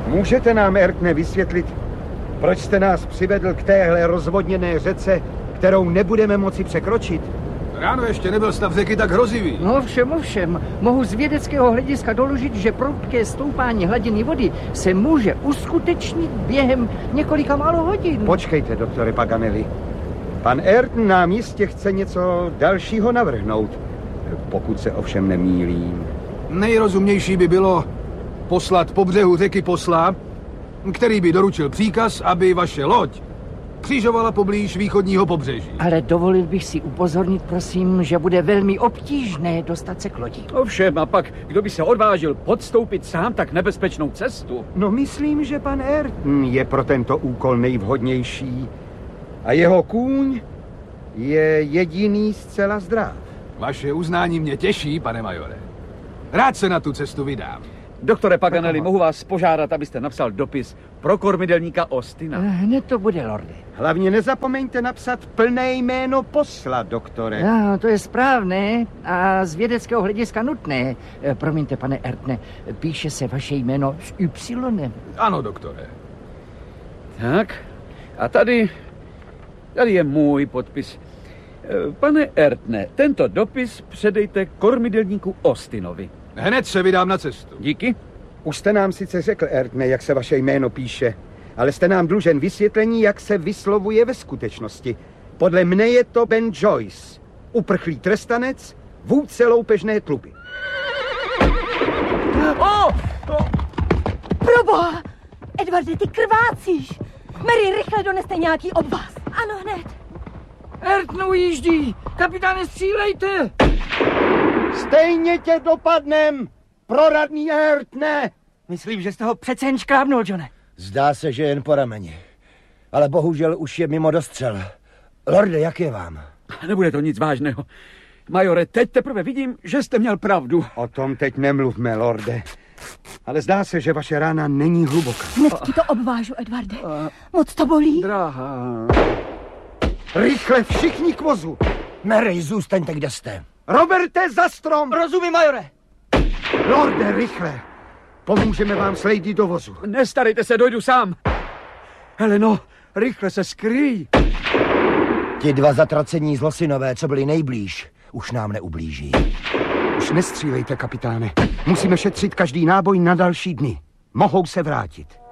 Můžete nám, Ertne, vysvětlit, proč jste nás přivedl k téhle rozvodněné řece, kterou nebudeme moci překročit? Ráno ještě nebyl stav řeky tak hrozivý. No ovšem. Mohu z vědeckého hlediska doložit, že prudké stoupání hladiny vody se může uskutečnit během několika málo hodin. Počkejte, doktore Paganelli. Pan Ayrton nám jistě chce něco dalšího navrhnout, pokud se ovšem nemýlím. Nejrozumnější by bylo poslat po břehu řeky posla, který by doručil příkaz, aby vaše loď křižovala poblíž východního pobřeží. Ale dovolil bych si upozornit, prosím, že bude velmi obtížné dostat se k lodi. Ovšem, a pak, kdo by se odvážil podstoupit sám tak nebezpečnou cestu? No, myslím, že pan Ayrton je pro tento úkol nejvhodnější. A jeho kůň je jediný zcela zdrav. Vaše uznání mě těší, pane majore. Rád se na tu cestu vydám. Doktore Paganelli, mohu vás požádat, abyste napsal dopis pro kormidelníka Austina. Hned to bude, lorde. Hlavně nezapomeňte napsat plné jméno posla, doktore. No, to je správné a z vědeckého hlediska nutné. Promiňte, pane Ayrtone, píše se vaše jméno s Y. Ano, doktore. Tak, a tady je můj podpis. Pane Ayrtone, tento dopis předejte kormidelníku Austinovi. Hned se vydám na cestu. Díky. Už jste nám sice řekl, Ayrtone, jak se vaše jméno píše, ale jste nám dlužen vysvětlení, jak se vyslovuje ve skutečnosti. Podle mne je to Ben Joyce, uprchlý trestanec, vůdce loupežné tluby. Proboha! Edwarde, ty krvácíš! Mary, rychle doneste nějaký obvaz. Ano, hned. Ayrton ujíždí! Kapitáne, střílejte! Stejně tě dopadnem, proradný Ayrtone! Myslím, že jste ho přece jen škrábnul, Johne. Zdá se, že jen po rameni. Ale bohužel už je mimo dostřel. Lorde, jak je vám? Nebude to nic vážného. Majore, teď teprve vidím, že jste měl pravdu. O tom teď nemluvme, lorde. Ale zdá se, že vaše rána není hluboká. Hned ti to obvážu, Edwarde. Moc to bolí. Dráha. Rychle všichni k vozu! Mary, zůstaňte, kde jste. Roberte, za strom! Rozumím, majore. Lorde, rychle! Pomůžeme vám s lady do vozu. Nestarejte se, dojdu sám. Heleno, rychle se skryj. Ti dva zatracení zlosinové, co byli nejblíž, už nám neublíží. Už nestřílejte, kapitáne. Musíme šetřit každý náboj na další dny. Mohou se vrátit.